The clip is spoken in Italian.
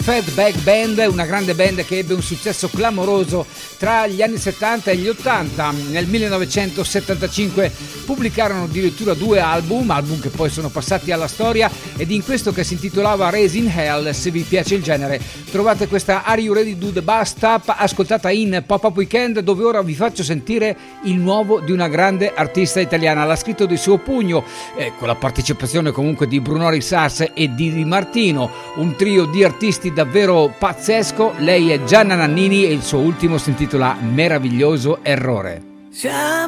Fatback Band, una grande band che ebbe un successo clamoroso tra gli anni 70 e gli 80. Nel 1975 pubblicarono addirittura 2 album che poi sono passati alla storia, ed in questo, che si intitolava Raising Hell, se vi piace il genere, trovate questa Are You Ready to Do the Bust Up, ascoltata in Pop-Up Weekend, dove ora vi faccio sentire il nuovo di una grande artista italiana. L'ha scritto di suo pugno, con la partecipazione comunque di Bruno Risas e Di Martino, un trio di artisti davvero pazzesco. Lei è Gianna Nannini e il suo ultimo si intitola Meraviglioso Errore. Siamo